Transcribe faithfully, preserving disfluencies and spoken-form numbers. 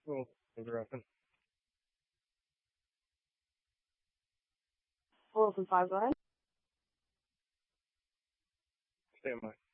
Well, interrupting. Four from five, go ahead. Stand by.